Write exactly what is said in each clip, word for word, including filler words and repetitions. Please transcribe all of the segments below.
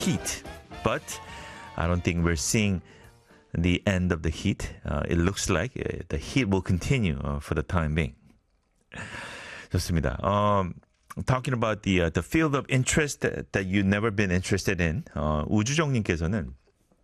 heat. But I don't think we're seeing the end of the heat. Uh, it looks like uh, the heat will continue uh, for the time being. 좋습니다. Um, talking about the uh, the field of interest that, that you've never been interested in. 어, 우주정님께서는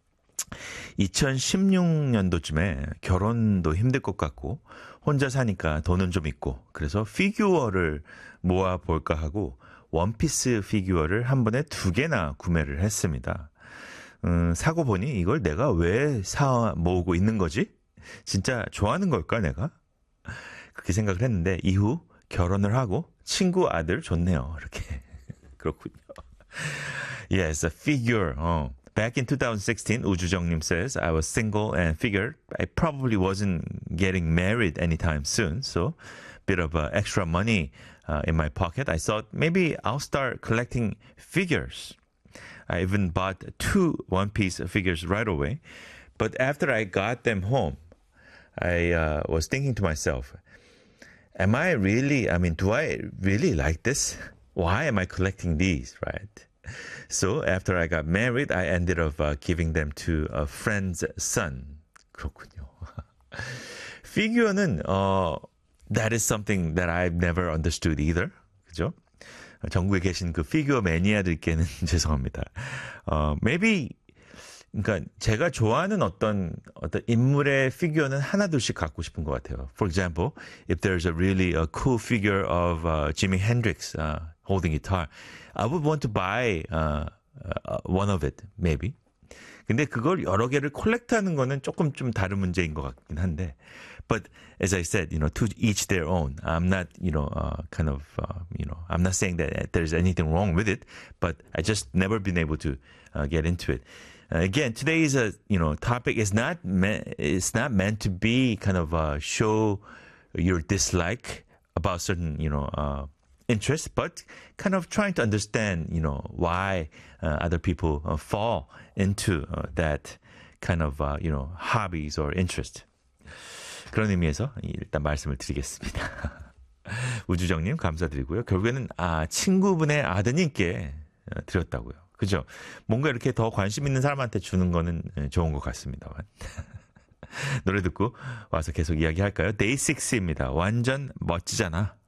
이천십육 년도쯤에 결혼도 힘들 것 같고 혼자 사니까 돈은 좀 있고 그래서 피규어를 모아볼까 하고 원피스 피규어를 한 번에 두 개나 구매를 했습니다. 음, 사고 보니 이걸 내가 왜 사 모으고 있는 거지? 진짜 좋아하는 걸까 내가? 그렇게 생각을 했는데 이후 결혼을 하고 친구 아들 좋네요. 이렇게 그렇군요. Yes, a figure. 어. Back in twenty sixteen, 우주정님 says, I was single and figured I probably wasn't getting married anytime soon. So, bit of uh, extra money uh, in my pocket. I thought maybe I'll start collecting figures. I even bought two one-piece figures right away. But after I got them home, I uh, was thinking to myself, am I really, I mean, do I really like this? Why am I collecting these, right? So after I got married, I ended up uh, giving them to a friend's son. 그렇군요. 피규어는 uh, that is something that I've never understood either. 그죠? 전국에 계신 그 피규어 매니아들께는 죄송합니다. Uh, maybe 그러니까 제가 좋아하는 어떤 어떤 인물의 피규어는 하나둘씩 갖고 싶은 것 같아요. For example, if there's a really a cool figure of uh, Jimi Hendrix uh, holding guitar, I would want to buy uh, uh, one of it, maybe. 근데 그걸 여러 개를 콜렉트하는 거는 조금 좀 다른 문제인 것 같긴 한데, but as I said, you know, to each their own. I'm not, you know, uh, kind of, uh, you know, I'm not saying that there's anything wrong with it, but I just never been able to uh, get into it. Uh, again, today's uh, you know topic is not me- it's not meant to be kind of uh, show your dislike about certain you know uh, interests, but kind of trying to understand you know why uh, other people uh, fall into uh, that kind of uh, you know hobbies or interest. 그런 의미에서 일단 말씀을 드리겠습니다. 우주정님 감사드리고요. 결국에는 아 친구분의 아드님께 어, 드렸다고요. 그죠? 뭔가 이렇게 더 관심 있는 사람한테 주는 거는 좋은 것 같습니다만. 노래 듣고 와서 계속 이야기할까요? 데이식스입니다. 완전 멋지잖아.